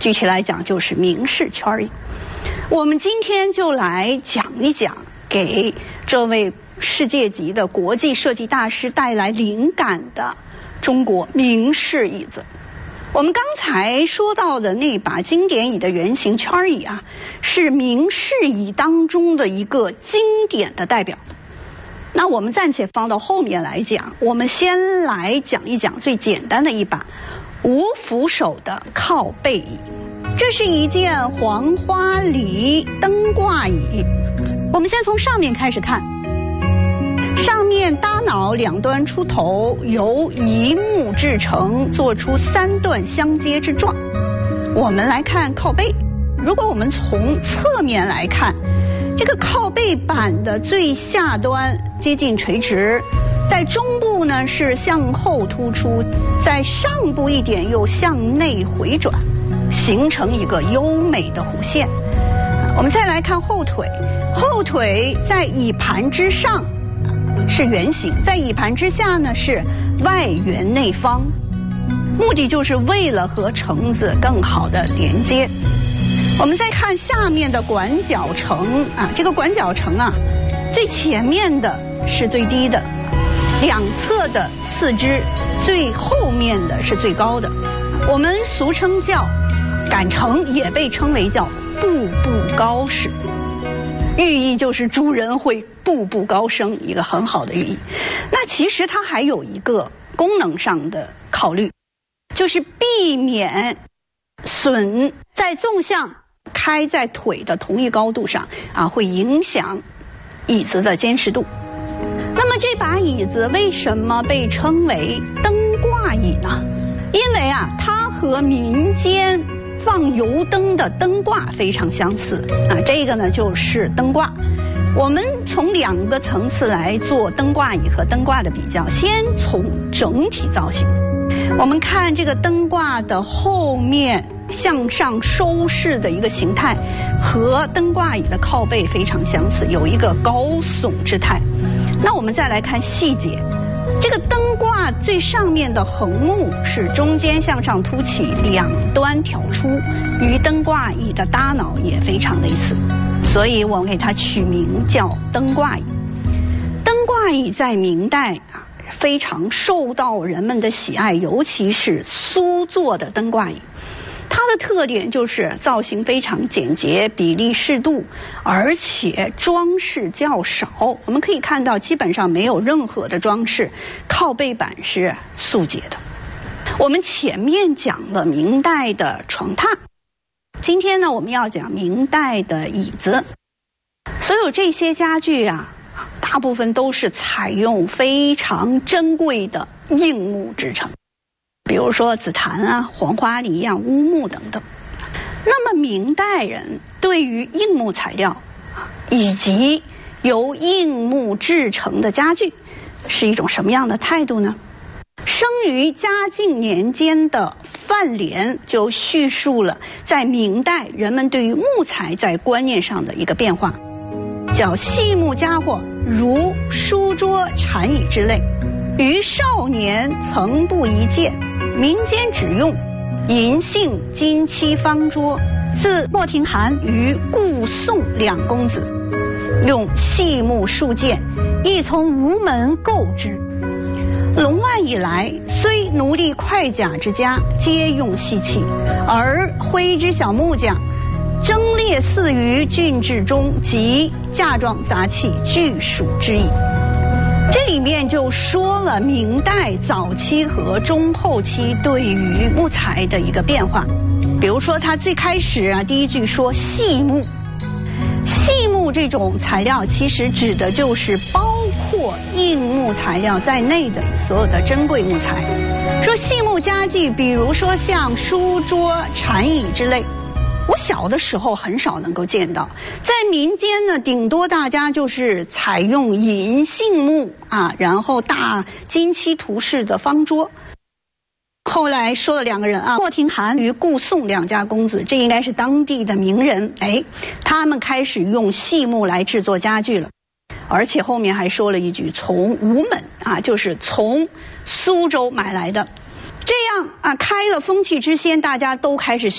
具体来讲就是明式圈椅。我们今天就来讲一讲给这位世界级的国际设计大师带来灵感的中国明式椅子。我们刚才说到的那把经典椅的原型圈椅啊，是明式椅当中的一个经典的代表。那我们暂且放到后面来讲，我们先来讲一讲最简单的一把无扶手的靠背椅。这是一件黄花梨灯挂椅。我们先从上面开始看，上面搭脑两端出头，由一木制成，做出三段相接之状。我们来看靠背，如果我们从侧面来看，这个靠背板的最下端接近垂直，在中部呢是向后突出，在上部一点又向内回转，形成一个优美的弧线。我们再来看后腿，后腿在椅盘之上是圆形，在椅盘之下呢是外圆内方，目的就是为了和承子更好的连接。我们再看下面的管脚承啊，这个管脚承啊，最前面的是最低的，两侧的次之，最后面的是最高的。我们俗称叫杆承，也被称为叫步步高式，寓意就是主人会步步高升，一个很好的寓意。那其实它还有一个功能上的考虑，就是避免损在纵向开在腿的同一高度上啊，会影响椅子的坚实度。那么这把椅子为什么被称为灯挂椅呢？因为啊，它和民间放油灯的灯挂非常相似啊，这个呢就是灯挂。我们从两个层次来做灯挂椅和灯挂的比较，先从整体造型。我们看这个灯挂的后面向上收视的一个形态，和灯挂椅的靠背非常相似，有一个高耸之态。那我们再来看细节，这个灯挂最上面的横木是中间向上凸起，两端挑出，与灯挂椅的搭脑也非常类似，所以我们给它取名叫灯挂椅。灯挂椅在明代啊非常受到人们的喜爱，尤其是苏做的灯挂椅。它的特点就是造型非常简洁，比例适度，而且装饰较少。我们可以看到基本上没有任何的装饰，靠背板是素洁的。我们前面讲了明代的床榻，今天呢我们要讲明代的椅子。所有这些家具啊，大部分都是采用非常珍贵的硬木制成，比如说紫檀啊、黄花梨啊、乌木等等。那么明代人对于硬木材料以及由硬木制成的家具是一种什么样的态度呢？生于嘉靖年间的范濂就叙述了在明代人们对于木材在观念上的一个变化，叫细木家伙如书桌、禅椅之类，于少年曾不一见，民间只用银杏金漆方桌，自莫廷涵与顾宋两公子，用细木数件，亦从吴门购之。隆万以来，虽奴隶快甲之家，皆用细器，而徽之小木匠争列似于郡治中，及嫁妆杂器俱属之矣。这里面就说了明代早期和中后期对于木材的一个变化。比如说它最开始啊，第一句说细木，细木这种材料其实指的就是包括硬木材料在内的所有的珍贵木材。说细木家具，比如说像书桌、禅椅之类，我小的时候很少能够见到，在民间呢，顶多大家就是采用银杏木啊，然后大金漆涂饰的方桌。后来说了两个人啊，莫廷涵与顾宋两家公子，这应该是当地的名人，他们开始用细木来制作家具了。而且后面还说了一句从吴门啊，就是从苏州买来的。这样啊，开了风气之先，大家都开始